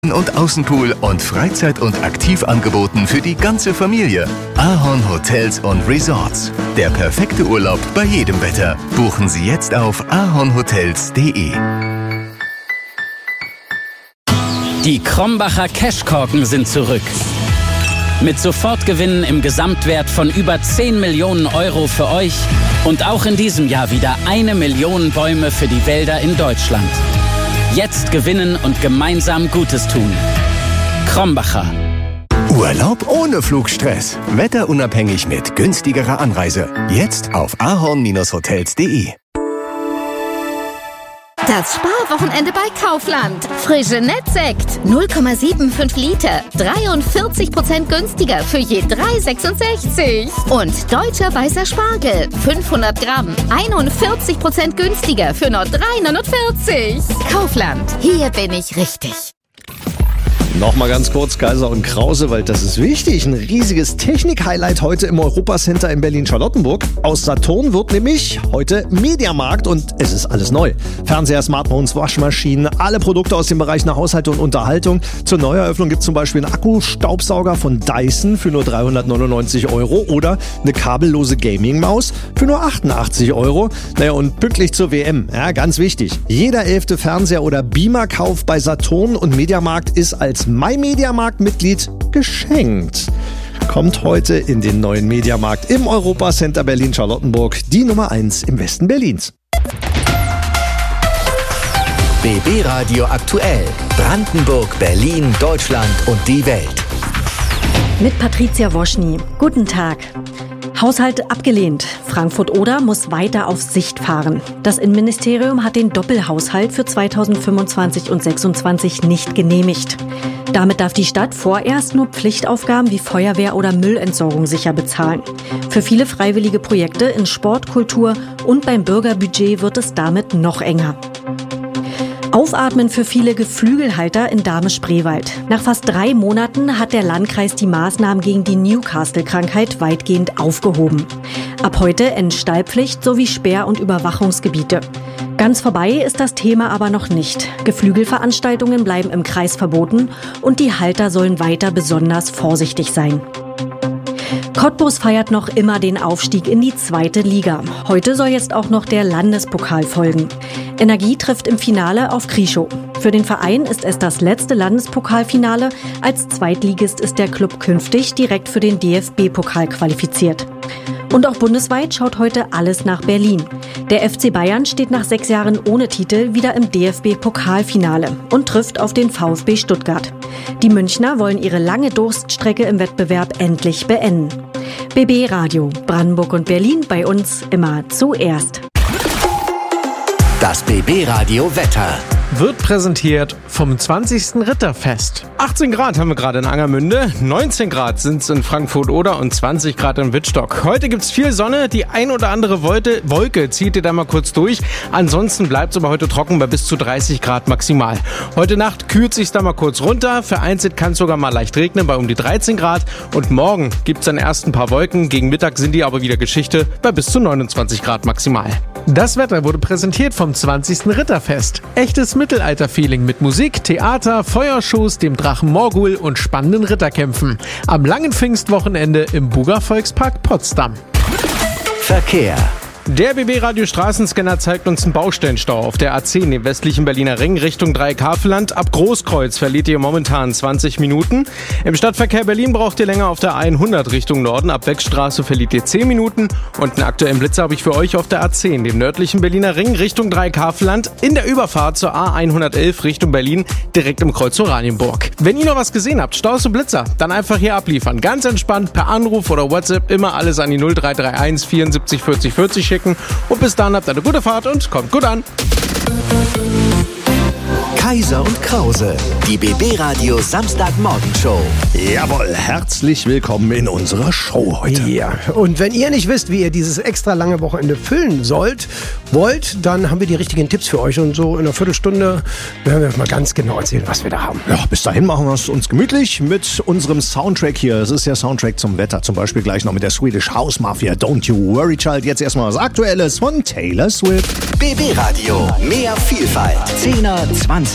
und Außenpool und Freizeit- und Aktivangeboten für die ganze Familie. Ahorn Hotels und Resorts. Der perfekte Urlaub bei jedem Wetter. Buchen Sie jetzt auf ahornhotels.de. Die Krombacher Cashkorken sind zurück. Mit Sofortgewinnen im Gesamtwert von über 10 Millionen Euro für euch und auch in diesem Jahr wieder 1 Million Bäume für die Wälder in Deutschland. Jetzt gewinnen und gemeinsam Gutes tun. Krombacher. Urlaub ohne Flugstress. Wetterunabhängig mit günstigerer Anreise. Jetzt auf ahorn-hotels.de. Das Sparwochenende bei Kaufland. Frische Nettsekt 0,75 Liter. 43% günstiger für je 3,66. Und deutscher weißer Spargel 500 Gramm. 41% günstiger für nur 3,49. Kaufland. Hier bin ich richtig. Nochmal ganz kurz Kaiser und Krause, weil das ist wichtig. Ein riesiges Technik-Highlight heute im Europacenter in Berlin-Charlottenburg. Aus Saturn wird nämlich heute Mediamarkt und es ist alles neu. Fernseher, Smartphones, Waschmaschinen, alle Produkte aus dem Bereich nach Haushalt und Unterhaltung. Zur Neueröffnung gibt es zum Beispiel einen Akkustaubsauger von Dyson für nur 399 € oder eine kabellose Gaming-Maus für nur 88 €. Naja, und pünktlich zur WM, ja, ganz wichtig. Jeder 11. Fernseher- oder Beamer-Kauf bei Saturn und Mediamarkt ist als MyMediamarkt-Mitglied geschenkt. Kommt heute in den neuen Mediamarkt im Europacenter Berlin-Charlottenburg, die Nummer 1 im Westen Berlins. BB Radio aktuell. Brandenburg, Berlin, Deutschland und die Welt. Mit Patricia Woschny. Guten Tag. Haushalt abgelehnt. Frankfurt-Oder muss weiter auf Sicht fahren. Das Innenministerium hat den Doppelhaushalt für 2025 und 2026 nicht genehmigt. Damit darf die Stadt vorerst nur Pflichtaufgaben wie Feuerwehr oder Müllentsorgung sicher bezahlen. Für viele freiwillige Projekte in Sport, Kultur und beim Bürgerbudget wird es damit noch enger. Aufatmen für viele Geflügelhalter in Dahme-Spreewald. Nach fast 3 Monaten hat der Landkreis die Maßnahmen gegen die Newcastle-Krankheit weitgehend aufgehoben. Ab heute Stallpflicht sowie Sperr- und Überwachungsgebiete. Ganz vorbei ist das Thema aber noch nicht. Geflügelveranstaltungen bleiben im Kreis verboten und die Halter sollen weiter besonders vorsichtig sein. Cottbus feiert noch immer den Aufstieg in die 2. Liga. Heute soll jetzt auch noch der Landespokal folgen. Energie trifft im Finale auf Krieschow. Für den Verein ist es das letzte Landespokalfinale. Als Zweitligist ist der Club künftig direkt für den DFB-Pokal qualifiziert. Und auch bundesweit schaut heute alles nach Berlin. Der FC Bayern steht nach 6 Jahren ohne Titel wieder im DFB-Pokalfinale und trifft auf den VfB Stuttgart. Die Münchner wollen ihre lange Durststrecke im Wettbewerb endlich beenden. BB Radio, Brandenburg und Berlin, bei uns immer zuerst. Das BB Radio Wetter. Wird präsentiert vom 20. Ritterfest. 18 Grad haben wir gerade in Angermünde, 19 Grad sind es in Frankfurt-Oder und 20 Grad in Wittstock. Heute gibt es viel Sonne, die ein oder andere Wolke zieht ihr da mal kurz durch. Ansonsten bleibt es aber heute trocken bei bis zu 30 Grad maximal. Heute Nacht kühlt sich da mal kurz runter, vereinzelt kann es sogar mal leicht regnen bei um die 13 Grad. Und morgen gibt es dann erst ein paar Wolken, gegen Mittag sind die aber wieder Geschichte bei bis zu 29 Grad maximal. Das Wetter wurde präsentiert vom 20. Ritterfest. Echtes Mittelalter-Feeling mit Musik, Theater, Feuershows, dem Drachen Morgul und spannenden Ritterkämpfen. Am langen Pfingstwochenende im Buga Volkspark Potsdam. Verkehr. Der BB-Radio Straßenscanner zeigt uns einen Baustellenstau auf der A10 im westlichen Berliner Ring Richtung Dreieckhavelland. Ab Großkreuz verliert ihr momentan 20 Minuten. Im Stadtverkehr Berlin braucht ihr länger auf der A100 Richtung Norden. Ab Wegstraße verliert ihr 10 Minuten. Und einen aktuellen Blitzer habe ich für euch auf der A10, dem nördlichen Berliner Ring Richtung Dreieckhavelland. In der Überfahrt zur A111 Richtung Berlin, direkt im Kreuz Oranienburg. Wenn ihr noch was gesehen habt, Staus und Blitzer, dann einfach hier abliefern. Ganz entspannt per Anruf oder WhatsApp immer alles an die 0331 74 40 40 schicken. Und bis dann habt eine gute Fahrt und kommt gut an. Kaiser und Krause, die BB Radio Samstagmorgenshow. Jawohl, herzlich willkommen in unserer Show heute. Ja, und wenn ihr nicht wisst, wie ihr dieses extra lange Wochenende füllen wollt, dann haben wir die richtigen Tipps für euch. Und so in einer Viertelstunde werden wir mal ganz genau erzählen, was wir da haben. Ja, bis dahin machen wir es uns gemütlich mit unserem Soundtrack hier. Das ist der Soundtrack zum Wetter. Zum Beispiel gleich noch mit der Swedish House Mafia. Don't You Worry Child. Jetzt erstmal was Aktuelles von Taylor Swift. BB Radio, mehr Vielfalt. 10er, 20